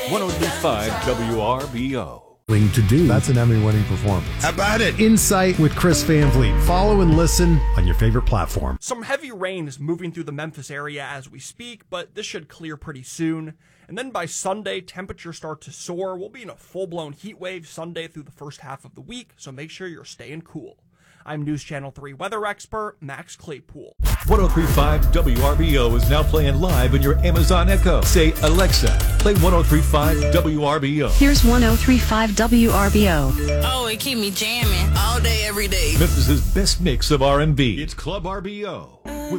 1035 WRBO. To do. That's an Emmy-winning performance. How about it? Insight with Chris Van Vliet. Follow and listen on your favorite platform. Some heavy rain is moving through the Memphis area as we speak, but this should clear pretty soon. And then by Sunday, temperatures start to soar. We'll be in a full-blown heat wave Sunday through the first half of the week, so make sure you're staying cool. I'm News Channel 3 weather expert Max Claypool. 1035 WRBO is now playing live in your Amazon Echo. Say, Alexa, play 1035 WRBO. Here's 1035 WRBO. Oh, it keep me jamming all day, every day. Memphis' best mix of R&B. It's Club RBO with